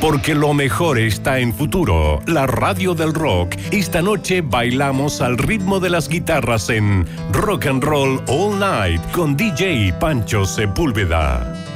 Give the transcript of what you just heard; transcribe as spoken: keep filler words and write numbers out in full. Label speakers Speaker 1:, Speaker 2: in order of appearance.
Speaker 1: Porque lo mejor está en Futuro, la radio del rock. Esta noche bailamos al ritmo de las guitarras en Rock and Roll All Night con D J Pancho Sepúlveda.